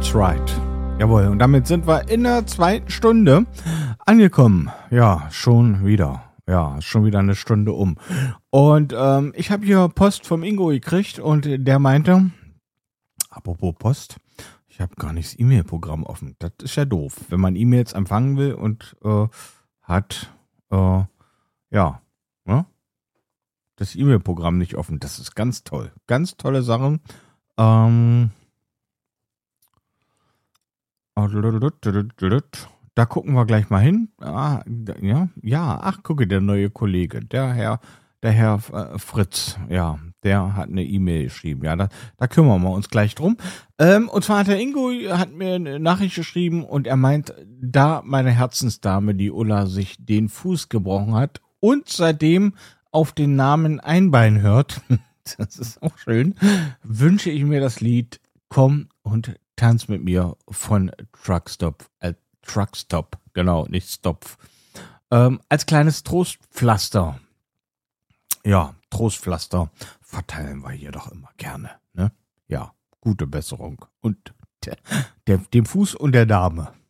That's right. Jawohl, und damit sind wir in der zweiten Stunde angekommen. Ja, schon wieder. Ja, schon wieder eine Stunde um. Und ich habe hier Post vom Ingo gekriegt und der meinte, apropos Post, ich habe gar nicht das E-Mail-Programm offen. Das ist ja doof, wenn man E-Mails empfangen will und hat, ja, ne? Das E-Mail-Programm nicht offen. Das ist ganz toll. Ganz tolle Sachen. Da gucken wir gleich mal hin. Ach, gucke, der neue Kollege, der Herr Fritz, ja, der hat eine E-Mail geschrieben. Ja, da kümmern wir uns gleich drum. Und zwar hat der Ingo hat mir eine Nachricht geschrieben und er meint, da meine Herzensdame, die Ulla, sich den Fuß gebrochen hat und seitdem auf den Namen Einbein hört, das ist auch schön, wünsche ich mir das Lied Komm und tanz mit mir von Truckstop, genau, nicht Stopf. Als kleines Trostpflaster. Ja, Trostpflaster verteilen wir hier doch immer gerne, ne? Ja, gute Besserung. Und dem Fuß und der Dame.